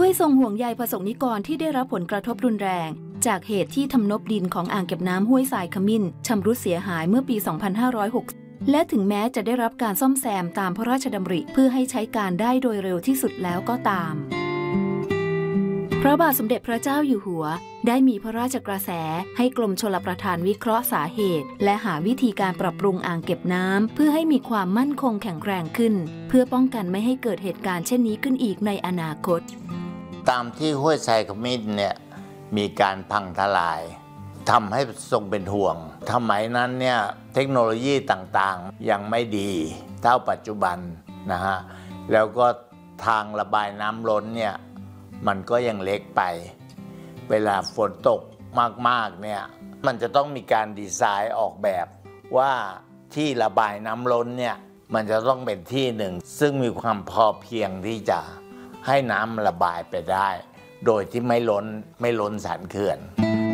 ด้วยทรงห่วงใยประสงนิกรที่ได้รับผลกระทบรุนแรงจากเหตุที่ทำนบดินของอ่างเก็บน้ำห้วยทรายขมิ้นชำรุดเสียหายเมื่อปี 2560 และถึงแม้จะได้รับการซ่อมแซมตามพระราชดำริเพื่อให้ใช้การได้โดยเร็วที่สุดแล้วก็ตามพระบาทสมเด็จพระเจ้าอยู่หัวได้มีพระราชกระแสให้กรมชลประทานวิเคราะห์สาเหตุและหาวิธีการปรับปรุงอ่างเก็บน้ำเพื่อให้มีความมั่นคงแข็งแรงขึ้นเพื่อป้องกันไม่ให้เกิดเหตุการณ์เช่นนี้ขึ้นอีกในอนาคตตามที่ห้วยทรายขมิ้นเนี่ยมีการพังทลายทำให้ทรงเป็นห่วงสมัยนั้นเนี่ยเทคโนโลยีต่างๆยังไม่ดีเท่าปัจจุบันนะฮะแล้วก็ทางระบายน้ำล้นเนี่ยมันก็ยังเล็กไปเวลาฝนตกมากๆเนี่ยมันจะต้องมีการดีไซน์ออกแบบว่าที่ระบายน้ำล้นเนี่ยมันจะต้องเป็นที่หนึ่งซึ่งมีความพอเพียงที่จะให้น้ำระบายไปได้โดยที่ไม่ล้นสันเขื่อน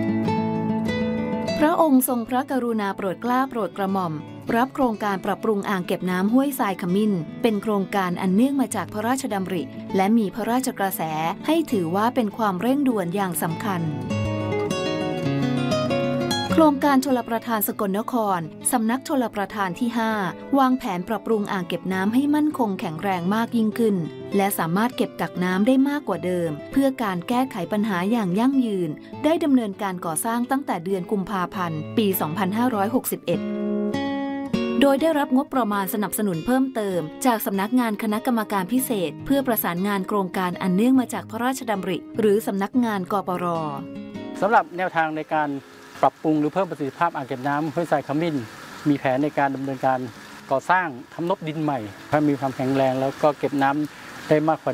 พระองค์ทรงพระกรุณาโปรดเกล้าโปรดกระหม่อมรับโครงการปรับปรุงอ่างเก็บน้ำห้วยทรายขมิ้นเป็นโครงการอันเนื่องมาจากพระราชดำริและมีพระราชกระแสให้ถือว่าเป็นความเร่งด่วนอย่างสำคัญโครงการชลประทานสกลนครสำนักชลประทานที่ 5 วางแผนปรับปรุงอ่างเก็บน้ำให้มั่นคงแข็งแรงมากยิ่งขึ้นและสามารถเก็บกักน้ำได้มากกว่าเดิมเพื่อการแก้ไขปัญหาอย่างยั่งยืนได้ดำเนินการก่อสร้างตั้งแต่เดือนกุมภาพันธ์ปี 2561 โดยได้รับงบประมาณสนับสนุนเพิ่มเติมจากสำนักงานคณะกรรมการพิเศษเพื่อประสานงานโครงการอันเนื่องมาจากพระราชดำริหรือสำนักงานกปร. สำหรับแนวทางในการปรับปรุงหรือเพิ่มประสิทธิภาพอ่างเก็บน้ำห้วยทรายขมิ้นมีแผนในการดำเนินการก่อสร้างทำนบดินใหม่ให้มีความแข็งแรงแล้วก็เก็บน้ำได้มากกว่า